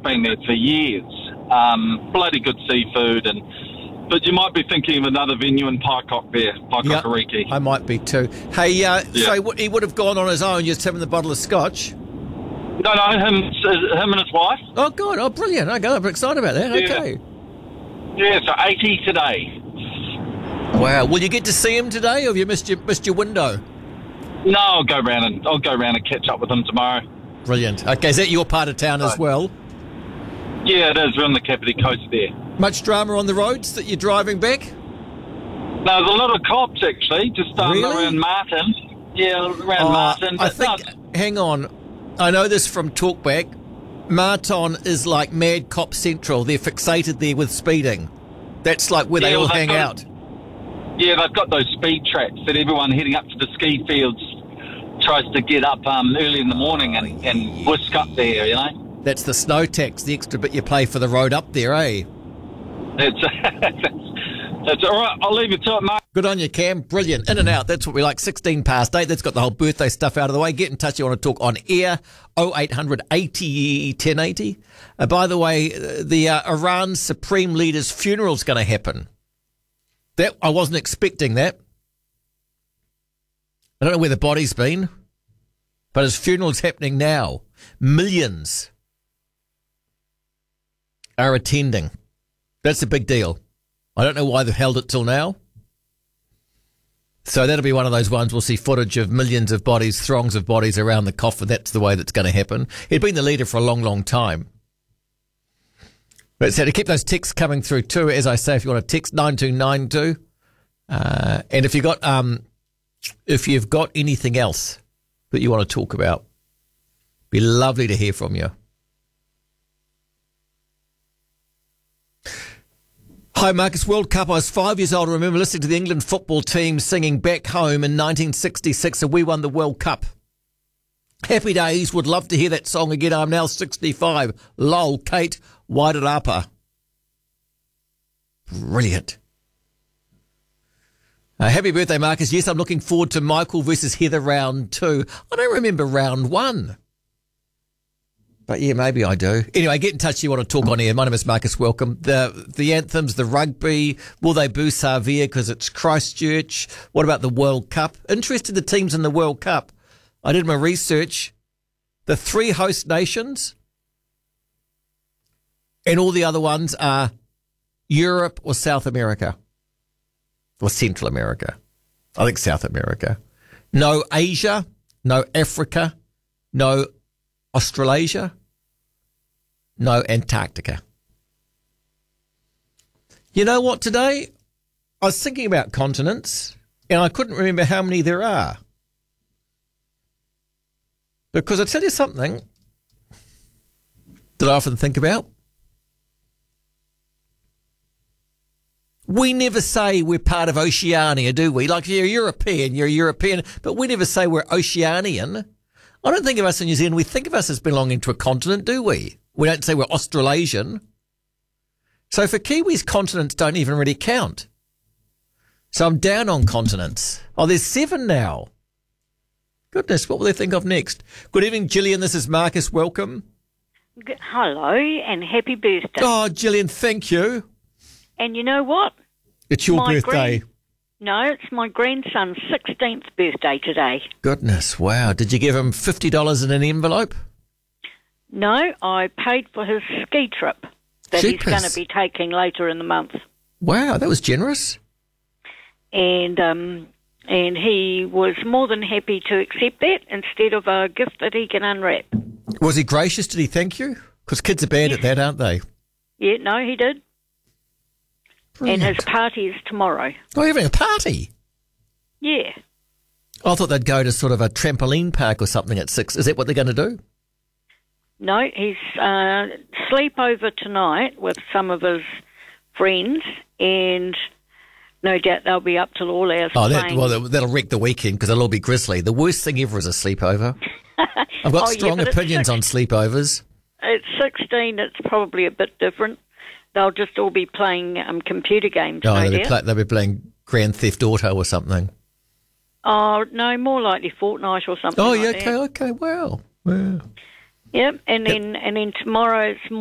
been there for years. Bloody good seafood, but you might be thinking of another venue in Paikok there, Paikokariki. I might be too. Hey, so he would have gone on his own, just having the bottle of scotch? No, him and his wife. Oh, God. Oh, brilliant. Okay, I'm excited about that. Yeah. Okay. Yeah, so 80 today. Wow. Will you get to see him today, or have you missed your window? No, I'll go round and catch up with him tomorrow. Brilliant. Okay, is that your part of town as well? Yeah, it is. We're on the Kapiti Coast there. Much drama on the roads that you're driving back? No, there's a lot of cops, actually, just around Martin. Yeah, around Martin. Hang on. I know this from Talkback. Martin is like Mad Cop Central. They're fixated there with speeding. That's like where they all hang out. Yeah, they've got those speed traps that everyone heading up to the ski fields tries to get up early in the morning and whisk up there, you know? That's the snow tax, the extra bit you pay for the road up there, eh? That's all right. I'll leave you to it, Mark. Good on you, Cam. Brilliant. In and out. That's what we like. 16 past 8. That's got the whole birthday stuff out of the way. Get in touch. You want to talk on air. 0800 80 1080. By the way, the Iran Supreme Leader's funeral is going to happen. That I wasn't expecting that. I don't know where the body's been, but his funeral's happening now. Millions are attending. That's a big deal. I don't know why they've held it till now. So that'll be one of those ones we'll see footage of millions of bodies, throngs of bodies around the coffin. That's the way that's going to happen. He'd been the leader for a long, long time. But so to keep those texts coming through too, as I say, if you want to text 9292, and if you've got anything else that you want to talk about, be lovely to hear from you. Hi, Marcus. World Cup. I was 5 years old. I remember listening to the England football team singing Back Home in 1966, and we won the World Cup. Happy days. Would love to hear that song again. I'm now 65. Lol, Kate Wairarapa. Brilliant. Happy birthday, Marcus. Yes, I'm looking forward to Michael versus Heather round 2. I don't remember round 1. But yeah, maybe I do. Anyway, get in touch if you want to talk on air. My name is Marcus. Welcome. The anthems, the rugby. Will they boo Savia because it's Christchurch? What about the World Cup? Interested the teams in the World Cup. I did my research. The 3 host nations and all the other ones are Europe or South America or Central America. I think South America. No Asia, no Africa, no Australasia, no Antarctica. You know what, today I was thinking about continents and I couldn't remember how many there are. Because I tell you something that I often think about. We never say we're part of Oceania, do we? Like, you're European, but we never say we're Oceanian. I don't think of us in New Zealand. We think of us as belonging to a continent, do we? We don't say we're Australasian. So for Kiwis, continents don't even really count. So I'm down on continents. Oh, there's 7 now. Goodness, what will they think of next? Good evening, Gillian. This is Marcus. Welcome. Hello, and happy birthday. Oh, Gillian, thank you. And you know what? It's your birthday. No, it's my grandson's 16th birthday today. Goodness, wow. Did you give him $50 in an envelope? No, I paid for his ski trip that he's going to be taking later in the month. Wow, that was generous. And he was more than happy to accept that instead of a gift that he can unwrap. Was he gracious? Did he thank you? Because kids are bad at that, aren't they? Yeah, no, he did. Brilliant. And his party is tomorrow. Oh, you're having a party? Yeah. I thought they'd go to sort of a trampoline park or something at 6. Is that what they're going to do? No, he's sleepover tonight with some of his friends, and no doubt they'll be up till all hours. Oh, that'll wreck the weekend because it'll all be grisly. The worst thing ever is a sleepover. I've got strong opinions on sleepovers. At 16, it's probably a bit different. They'll just all be playing computer games. Oh, they'll be playing Grand Theft Auto or something. Oh, no, more likely Fortnite or something. Oh, like yeah, that. okay, wow. Yep, and then tomorrow's